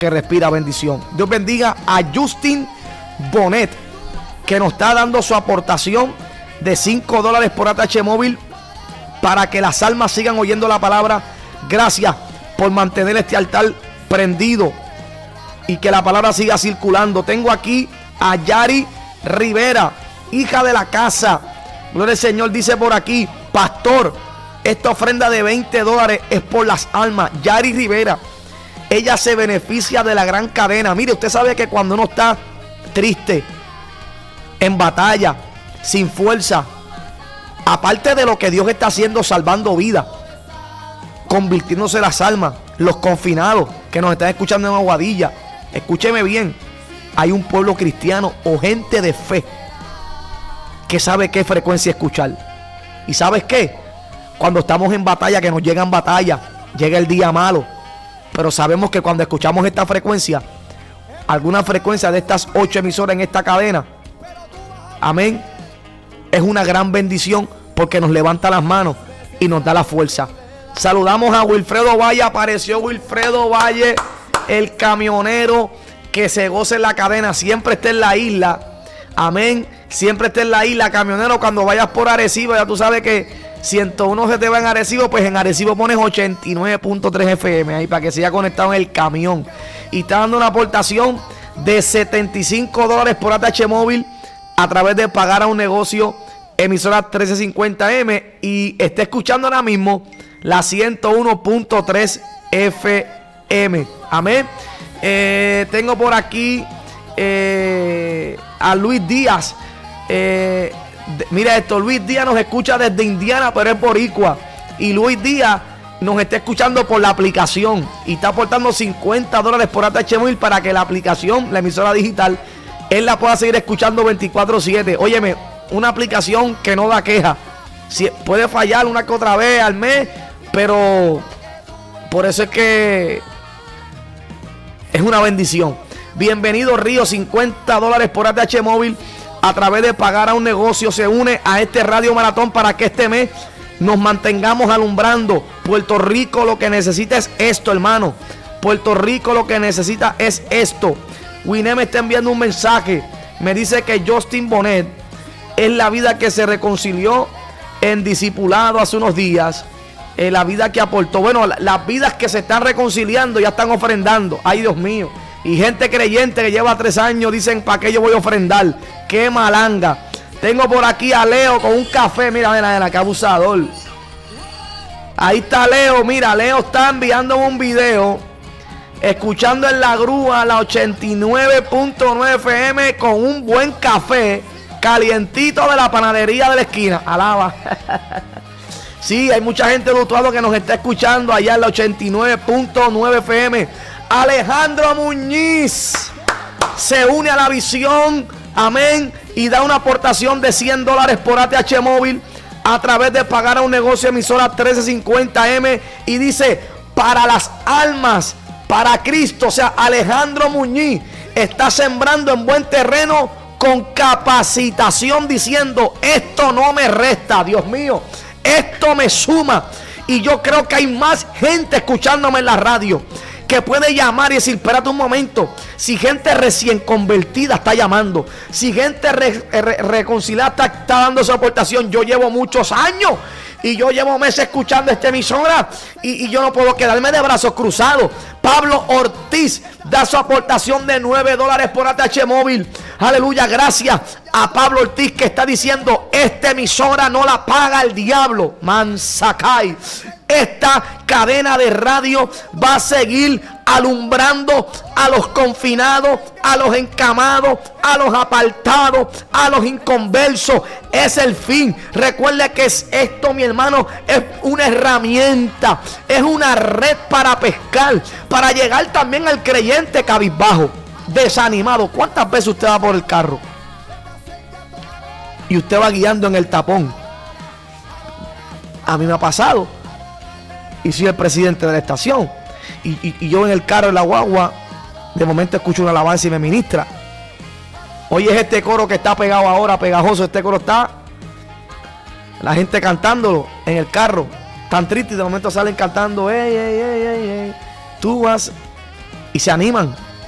que respira bendición. Dios bendiga a Justin Bonet, que nos está dando su aportación de $5 por ATH Móvil para que las almas sigan oyendo la palabra. Gracias por mantener este altar prendido y que la palabra siga circulando. Tengo aquí a Yari Rivera, hija de la casa. Gloria al Señor. Dice por aquí: pastor, esta ofrenda de $20 es por las almas. Yari Rivera, ella se beneficia de la gran cadena. Mire, usted sabe que cuando uno está triste, en batalla, sin fuerza, aparte de lo que Dios está haciendo, salvando vidas, convirtiéndose las almas, los confinados que nos están escuchando en Aguadilla, escúcheme bien, hay un pueblo cristiano o gente de fe que sabe qué frecuencia escuchar. ¿Y sabes qué? Cuando estamos en batalla, que nos llegan batallas, llega el día malo, pero sabemos que cuando escuchamos esta frecuencia, alguna frecuencia de estas 8 emisoras en esta cadena, amén, es una gran bendición porque nos levanta las manos y nos da la fuerza. Saludamos a Wilfredo Valle. Apareció Wilfredo Valle, el camionero que se goza en la cadena, siempre está en la isla, amén, siempre está en la isla. Camionero, cuando vayas por Arecibo, ya tú sabes que 101 se te va en Arecibo, pues en Arecibo pones 89.3 FM ahí para que siga conectado en el camión. Y está dando una aportación de $75 por ATH Móvil a través de Pagar a un Negocio, emisora 1350M, y está escuchando ahora mismo la 101.3 FM. Amén. Tengo por aquí a Luis Díaz. Mira esto, Luis Díaz nos escucha desde Indiana, pero es boricua. Y Luis Díaz nos está escuchando por la aplicación y está aportando $50 por ATH Móvil para que la aplicación, la emisora digital, él la pueda seguir escuchando 24/7. Óyeme, una aplicación que no da queja. Puede fallar una que otra vez al mes, pero por eso es que es una bendición. Bienvenido Río, $50 por ATH Móvil a través de Pagar a un Negocio. Se une a este Radio Maratón para que este mes nos mantengamos alumbrando. Puerto Rico lo que necesita es esto, hermano. Puerto Rico lo que necesita es esto. Winé me está enviando un mensaje. Me dice que Justin Bonet es la vida que se reconcilió en discipulado hace unos días. La vida que aportó. Bueno, las vidas que se están reconciliando ya están ofrendando. Ay, Dios mío. Y gente creyente que lleva 3 años dicen: ¿para qué yo voy a ofrendar? ¡Qué malanga! Tengo por aquí a Leo con un café. Mira, qué abusador. Ahí está Leo. Mira, Leo está enviando un video escuchando en la grúa la 89.9 FM con un buen café calientito de la panadería de la esquina. Alaba. Sí, hay mucha gente de Utuado que nos está escuchando allá en la 89.9 FM. Alejandro Muñiz se une a la visión, amén, y da una aportación de $100 por ATH Móvil a través de Pagar a un Negocio, emisora 1350M, y dice: para las almas, para Cristo. O sea, Alejandro Muñiz está sembrando en buen terreno con capacitación, diciendo: esto no me resta, Dios mío, esto me suma. Y yo creo que hay más gente escuchándome en la radio que puede llamar y decir: espérate un momento. Si gente recién convertida está llamando, si gente reconciliada está dando su aportación, yo llevo muchos años y yo llevo meses escuchando esta emisora y yo no puedo quedarme de brazos cruzados. Pablo Ortiz da su aportación de $9 por ATH Móvil. Aleluya, gracias a Pablo Ortiz, que está diciendo: esta emisora no la paga el diablo. Mansacay. Esta cadena de radio va a seguir alumbrando a los confinados, a los encamados, a los apartados, a los inconversos. Es el fin. Recuerde que esto, mi hermano, es una herramienta, es una red para pescar, para llegar también al creyente cabizbajo, desanimado. ¿Cuántas veces usted va por el carro y usted va guiando en el tapón? A mí me ha pasado, y soy el presidente de la estación, y yo en el carro, en la guagua, de momento escucho una alabanza y me ministra. Oye, es este coro que está pegado ahora, pegajoso. Este coro está, la gente cantándolo en el carro, tan triste, y de momento salen cantando: ey, ey, ey, ey, ey, tú vas. y se animan.